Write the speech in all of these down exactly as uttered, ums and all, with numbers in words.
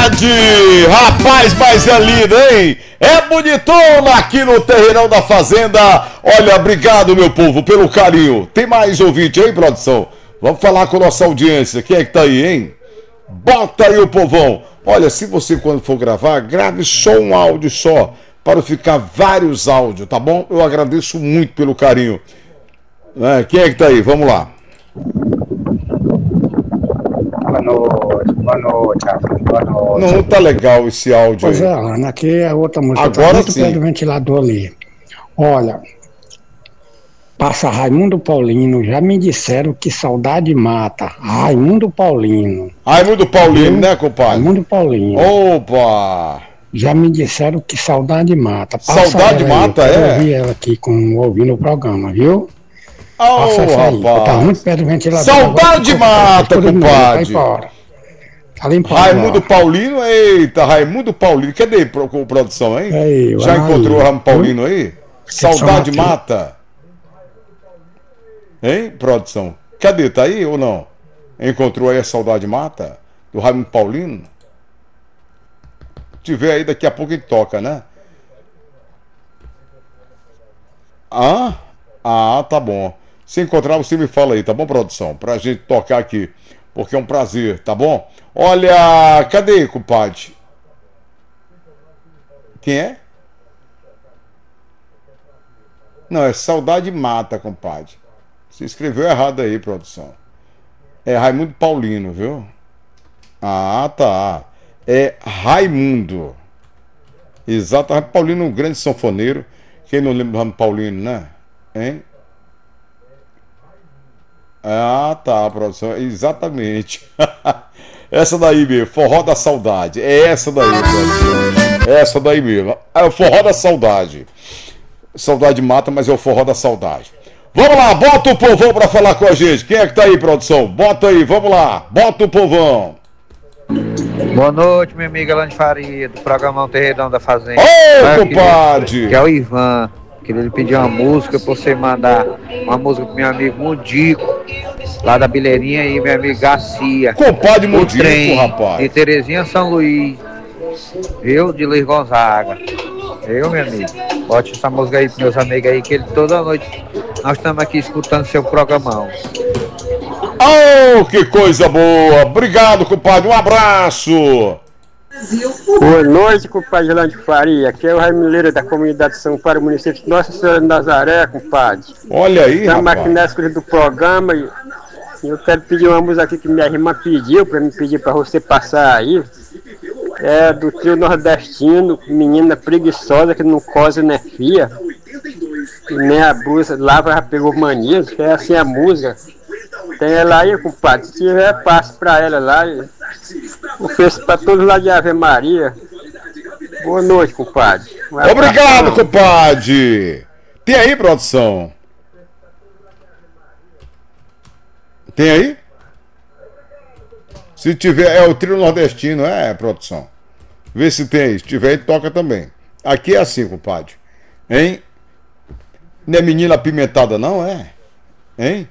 compadre! Rapaz, mas é lindo, hein? É bonitona aqui no terreirão da fazenda. Olha, obrigado, meu povo, pelo carinho. Tem mais ouvinte aí, produção? Vamos falar com a nossa audiência. Quem é que tá aí, hein? Bota aí o povão. Olha, se você quando for gravar, grave só um áudio só, para ficar vários áudios, tá bom? Eu agradeço muito pelo carinho. É, quem é que tá aí? Vamos lá. Boa noite, boa noite, boa noite. Não tá legal esse áudio pois aí. Pois é, Ana, aqui é outra música. Agora tá muito sim. perto do ventilador ali. Olha, passa Raimundo Paulino, já me disseram que saudade mata. Raimundo Paulino. Raimundo Paulino, né, compadre? Raimundo Paulino. Opa! Já me disseram que saudade mata. Passa Saudade ela aí, mata, eu quero é? ouvir ela aqui com, ouvindo o programa, viu? Ô, oh, Passa essa aí, rapaz. tá muito perto do ventilador. Saudade mata, compadre. Tá limpo. Raimundo Paulino, eita, Raimundo Paulino. Cadê a produção, hein? Ei, Já encontrou o Raimundo Paulino aí? Que Saudade mata. Hein, produção? Cadê? Tá aí ou não? Encontrou aí a Saudade Mata? Do Raimundo Paulino? Se tiver aí, daqui a pouco ele toca, né? Ah? Ah, tá bom. Se encontrar, você me fala aí, tá bom, produção? Pra gente tocar aqui. Porque é um prazer, tá bom? Olha, cadê, compadre? Quem é? Não, é Saudade Mata, compadre. Você escreveu errado aí, produção. É Raimundo Paulino, viu? Ah, tá. É Raimundo. Exato, Raimundo Paulino, um grande sanfoneiro. Quem não lembra do Raimundo Paulino, né? Hein? Ah, tá, produção. Exatamente. Essa daí mesmo, Forró da Saudade. É essa daí, produção. Essa daí mesmo. É o Forró da Saudade. Saudade mata, mas é o Forró da Saudade. Vamos lá, bota o povão pra falar com a gente. Quem é que tá aí, produção? Bota aí, vamos lá. Bota o povão. Boa noite, minha amiga Lani Faria, do programa Terreirão da Fazenda. Ô, compadre! Que é o Ivan. Queria lhe pedir uma música pra você mandar uma música pro meu amigo Mundico, lá da Bileirinha, e meu amigo Garcia. Compadre Mundico, trem, rapaz. de Terezinha São Luís. Eu, de Luiz Gonzaga. Eu, meu amigo. Bote essa música aí pros meus amigos aí, que ele, toda noite nós estamos aqui escutando seu programão. Oh, que coisa boa! Obrigado, compadre. Um abraço! Boa noite, compadre Lande Faria. Aqui é o Raimundo da comunidade de São Paulo, município de Nossa Senhora de Nazaré, compadre. Olha aí, Estamos rapaz. aqui nessa coisa do programa e eu quero pedir uma música aqui que minha irmã pediu, para me pedir para você passar aí. É do trio nordestino, Menina Preguiçosa, que não cose nem fia. E nem a blusa, lava já pegou mania, que é assim a música. Tem ela aí, compadre. Se tiver, passe pra ela lá. E ofereço pra todos lá de Ave Maria. Boa noite, compadre. Um Obrigado, abração. compadre. Tem aí, produção? Tem aí? Se tiver, é o trio nordestino, é, produção. Vê se tem aí. Se tiver, ele toca também. Aqui é assim, compadre. Hein? Não é menina apimentada, não, é? Hein?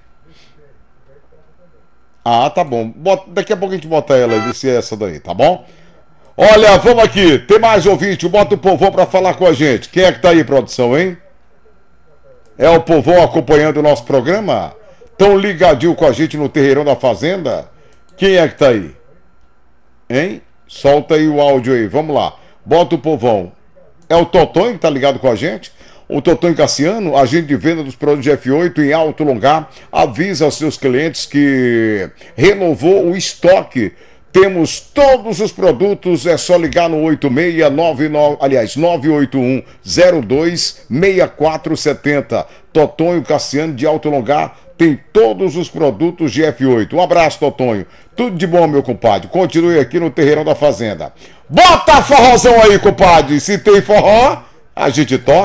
Ah, tá bom. Bota, daqui a pouco a gente bota ela e vê se é essa daí, tá bom? Olha, vamos aqui. Tem mais ouvinte. Bota o povão pra falar com a gente. Quem é que tá aí, produção, hein? É o povão acompanhando o nosso programa? Tão ligadinho com a gente no Terreirão da Fazenda? Quem é que tá aí? Hein? Solta aí o áudio aí. Vamos lá. Bota o povão. É o Totonho que tá ligado com a gente? O Totonho Cassiano, agente de venda dos produtos de F oito em Alto Longar, avisa aos seus clientes que renovou o estoque. Temos todos os produtos, é só ligar no oito seis nove nove, aliás, nove oito um zero dois seis quatro sete zero. Totonho Cassiano de Alto Longar tem todos os produtos de F oito. Um abraço, Totonho. Tudo de bom, meu compadre. Continue aqui no Terreirão da Fazenda. Bota forrozão aí, compadre. Se tem forró, a gente toca.